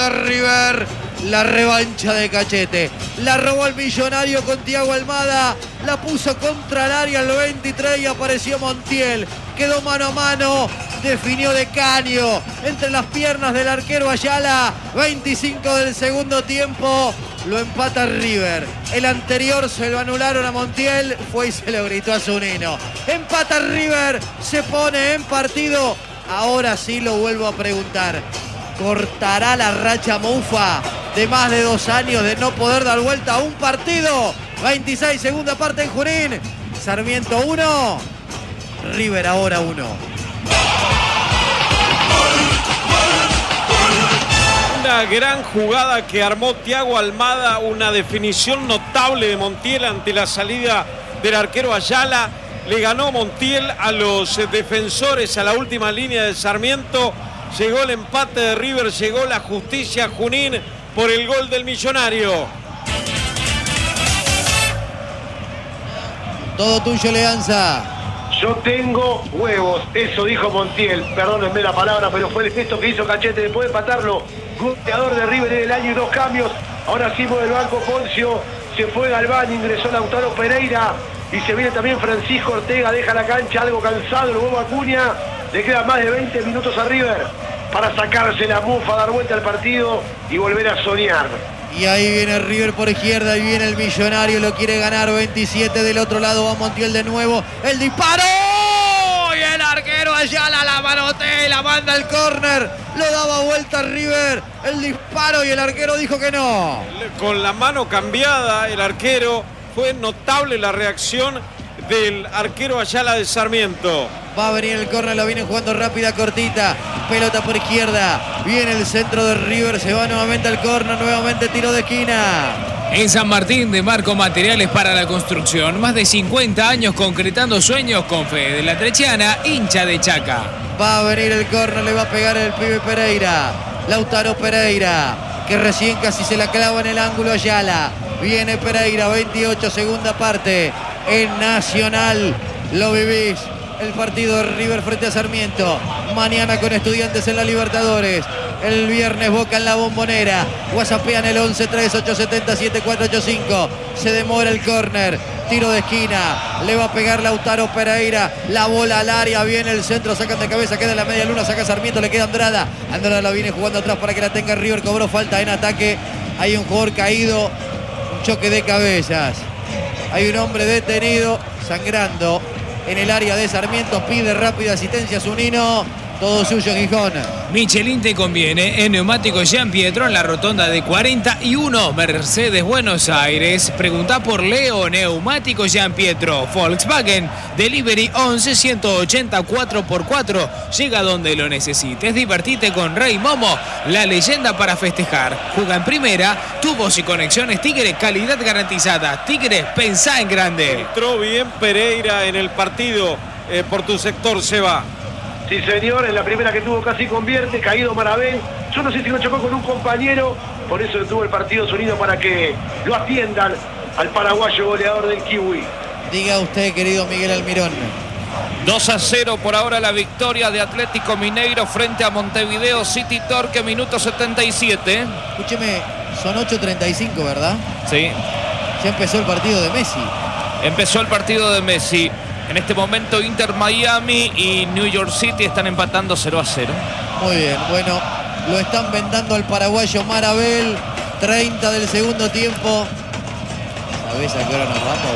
de River. La revancha de Cachete. La robó el Millonario con Thiago Almada. La puso contra el área el 23 y apareció Montiel. Quedó mano a mano. Definió de caño entre las piernas del arquero Ayala. 25 del segundo tiempo. Lo empata River. El anterior se lo anularon a Montiel. Fue y se lo gritó a Zunino. Empata River. Se pone en partido. Ahora sí lo vuelvo a preguntar. ¿Cortará la racha Mufa de más de 2 años de no poder dar vuelta a un partido? 26, segunda parte en Junín. Sarmiento 1. River ahora 1. Una gran jugada que armó Thiago Almada, una definición notable de Montiel ante la salida del arquero Ayala. Le ganó Montiel a los defensores a la última línea de Sarmiento. Llegó el empate de River, llegó la justicia a Junín por el gol del Millonario. Todo tuyo, Leanza. Yo tengo huevos, eso dijo Montiel, perdónenme la palabra, pero fue el gesto que hizo Cachete después de empatarlo. Goleador de River en el año y 2 cambios. Ahora sí mueve el banco Poncio, se fue Galván, ingresó Lautaro Pereira y se viene también Francisco Ortega, deja la cancha algo cansado, lo vuelve a Acuña. Le quedan más de 20 minutos a River para sacarse la mufa, dar vuelta al partido y volver a soñar. Y ahí viene River por izquierda, y viene el Millonario, lo quiere ganar. 27 del otro lado, va Montiel de nuevo. El disparo y el arquero Ayala la manotea, la manda al córner. Lo daba vuelta River. El disparo y el arquero dijo que no. Con la mano cambiada el arquero, fue notable la reacción del arquero Ayala de Sarmiento. Va a venir el córner, lo viene jugando rápida, cortita. Pelota por izquierda. Viene el centro de River, se va nuevamente al córner, nuevamente tiro de esquina. En San Martín, de Marco Materiales para la Construcción. Más de 50 años concretando sueños con Fede La Trechiana, hincha de Chaca. Va a venir el córner, le va a pegar el pibe Pereira. Lautaro Pereira, que recién casi se la clava en el ángulo Ayala. Viene Pereira, 28, segunda parte. En Nacional lo vivís. El partido de River frente a Sarmiento. Mañana con Estudiantes en la Libertadores. El viernes Boca en la Bombonera. WhatsAppean el 11-3870-7485. Se demora el córner. Tiro de esquina. Le va a pegar Lautaro Pereira. La bola al área. Viene el centro. Sacan de cabeza. Queda en la media luna. Saca Sarmiento. Le queda Andrada. Andrada la viene jugando atrás para que la tenga River. Cobró falta en ataque. Hay un jugador caído. Un choque de cabezas. Hay un hombre detenido. Sangrando en el área de Sarmiento. Pide rápida asistencia Zunino. Todo suyo, Gijón. Michelin te conviene. En Neumáticos Jean Pietro, en la rotonda de 41 Mercedes, Buenos Aires. Pregunta por Leo. Neumáticos Jean Pietro. Volkswagen. Delivery 11-180 4x4. Llega donde lo necesites. Divertite con Rey Momo, la leyenda para festejar. Juega en primera. Tubos y conexiones Tigre. Calidad garantizada. Tigre, pensá en grande. Entró bien Pereira en el partido por tu sector, Seba. Sí, señor, en la primera que tuvo casi convierte, caído Marabel. Yo no sé si no chocó con un compañero, por eso detuvo el partido Zunino para que lo atiendan al paraguayo goleador del Kiwi. Diga usted, querido Miguel Almirón. 2-0 por ahora la victoria de Atlético Mineiro frente a Montevideo City Torque, minuto 77. Escúcheme, son 8:35, ¿verdad? Sí. Ya empezó el partido de Messi. Empezó el partido de Messi. En este momento Inter Miami y New York City están empatando 0-0. Muy bien, bueno, lo están vendando al paraguayo Marabel. 30 del segundo tiempo. ¿Sabés a qué hora nos vamos,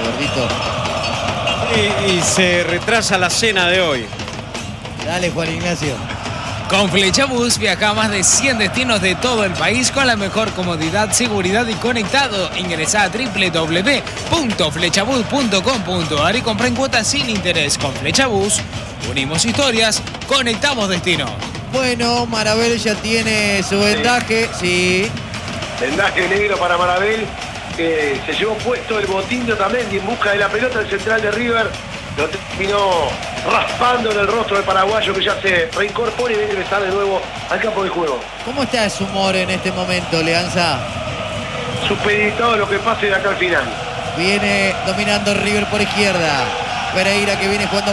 gordito? Y se retrasa la cena de hoy. Dale, Juan Ignacio. Con Flechabús viaja a más de 100 destinos de todo el país con la mejor comodidad, seguridad y conectado. Ingresá a www.flechabús.com.ar y compra en cuotas sin interés. Con Flechabús unimos historias, conectamos destinos. Bueno, Marabel ya tiene su vendaje, sí. Vendaje negro para Marabel, que se llevó puesto el botín de Otamendi en busca de la pelota. El central de River lo terminó raspando en el rostro del paraguayo, que ya se reincorpora y va a ingresar de nuevo al campo de juego. ¿Cómo está su humor en este momento, Leanza? Supeditado a lo que pase de acá al final. Viene dominando River por izquierda. Pereira, que viene jugando